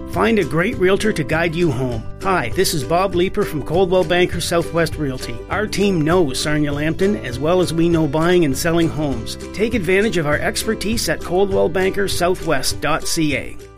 Find a great realtor to guide you home. Hi, this is Bob Leeper from Coldwell Banker Southwest Realty. Our team knows Sarnia Lambton as well as we know buying and selling homes. Take advantage of our expertise at coldwellbankersouthwest.ca.